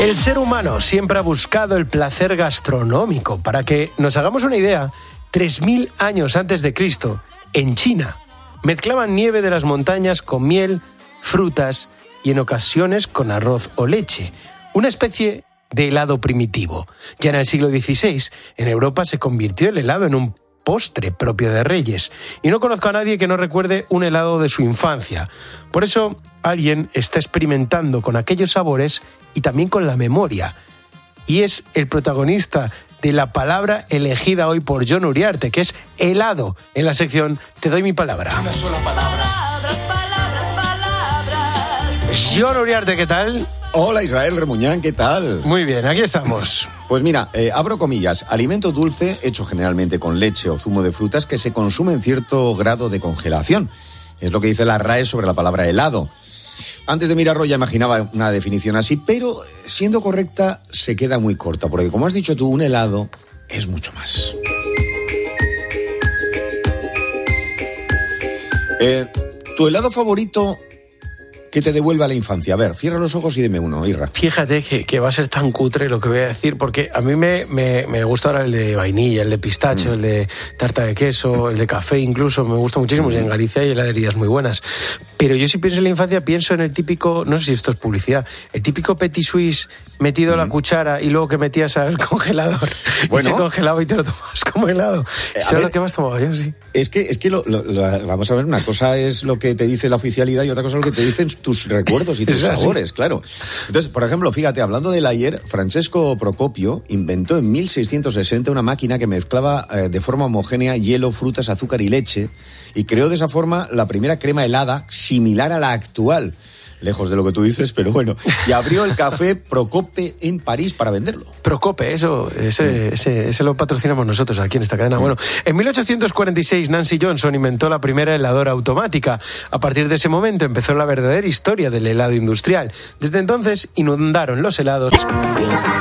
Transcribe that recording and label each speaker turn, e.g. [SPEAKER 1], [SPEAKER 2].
[SPEAKER 1] El ser humano siempre ha buscado el placer gastronómico. Para que nos hagamos una idea, 3000 años antes de Cristo, en China, mezclaban nieve de las montañas con miel, frutas y en ocasiones con arroz o leche. Una especie de helado primitivo. Ya en el siglo XVI, en Europa se convirtió el helado en un postre propio de reyes. Y no conozco a nadie que no recuerde un helado de su infancia. Por eso, alguien está experimentando con aquellos sabores y también con la memoria. Y es el protagonista de la palabra elegida hoy por Jon Uriarte, que es helado, en la sección Te doy mi palabra.
[SPEAKER 2] Una sola palabra.
[SPEAKER 1] Jon Uriarte, ¿qué tal?
[SPEAKER 3] Hola Israel Remuñán, ¿qué tal?
[SPEAKER 1] Muy bien, aquí estamos.
[SPEAKER 3] Pues mira, abro comillas, alimento dulce hecho generalmente con leche o zumo de frutas que se consume en cierto grado de congelación. Es lo que dice la RAE sobre la palabra helado. Antes de mirarlo ya imaginaba una definición así, pero siendo correcta se queda muy corta, porque como has dicho tú, un helado es mucho más. ¿Tu helado favorito que te devuelve a la infancia? A ver, cierra los ojos y dime uno, Irra.
[SPEAKER 1] Fíjate que va a ser tan cutre lo que voy a decir, porque a mí me gusta ahora el de vainilla, el de pistacho, el de tarta de queso, el de café incluso, me gusta muchísimo. Y en Galicia hay heladerías muy buenas. Pero yo si pienso en la infancia, pienso en el típico, no sé si esto es publicidad, el típico petit suisse metido a la cuchara y luego que metías al congelador y se congelaba y te lo tomas como helado. Eso es lo que más tomaba yo, sí.
[SPEAKER 3] Es que vamos a ver, una cosa es lo que te dice la oficialidad y otra cosa es lo que te dicen tus recuerdos y tus sabores, claro. Entonces, por ejemplo, fíjate, hablando del ayer, Francesco Procopio inventó en 1660 una máquina que mezclaba de forma homogénea hielo, frutas, azúcar y leche y creó de esa forma la primera crema helada similar a la actual. Lejos de lo que tú dices, pero bueno. Y abrió el café Procope en París para venderlo.
[SPEAKER 1] Procope, ese lo patrocinamos nosotros aquí en esta cadena. Bueno, en 1846 Nancy Johnson inventó la primera heladora automática. A partir de ese momento empezó la verdadera historia del helado industrial. Desde entonces inundaron los helados